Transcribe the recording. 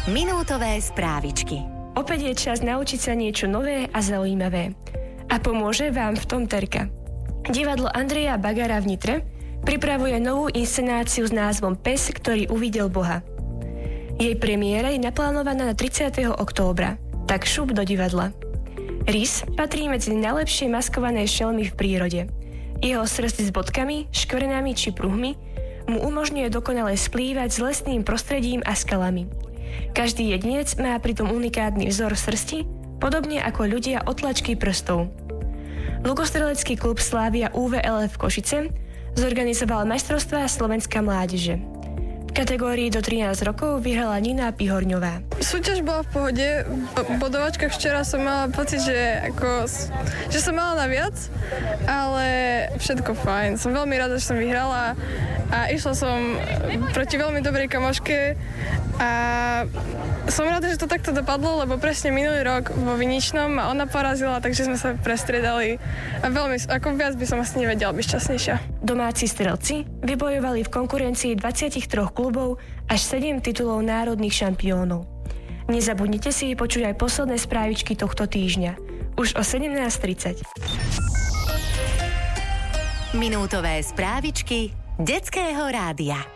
Minútové správičky. Opäť je čas naučiť sa niečo nové a zaujímavé. A pomôže vám v tom Terka. Divadlo Andreja Bagara v Nitre pripravuje novú inscenáciu s názvom Pes, ktorý uvidel Boha. Jej premiéra je naplánovaná na 30. októbra, tak šup do divadla. Rys patrí medzi najlepšie maskované šelmy v prírode. Jeho srst s bodkami, škvrnami či pruhmi mu umožňuje dokonale splývať s lesným prostredím a skalami. Každý jedinec má pritom unikátny vzor srsti, podobne ako ľudia otlačky prstov. Lukostrelecký klub Slavia UVLF Košice zorganizoval majstrovstvá Slovenská mládeže. V kategórii do 13 rokov vyhrala Nina Pihorňová. Súťaž bola v pohode. V bodovačkách včera som mala pocit, že som mala na viac, ale všetko fajn. Som veľmi rada, že som vyhrala a išla som proti veľmi dobrej kamoške a som rada, že to takto dopadlo, lebo presne minulý rok vo Viničnom ma ona porazila, takže sme sa prestriedali a veľmi, ako viac by som asi nevedela byť šťastnejšia. Domáci strelci vybojovali v konkurencii 23 klubov až 7 titulov národných šampiónov. Nezabudnite si počuť aj posledné správičky tohto týždňa. Už o 17:30. Minútové správičky Detského rádia.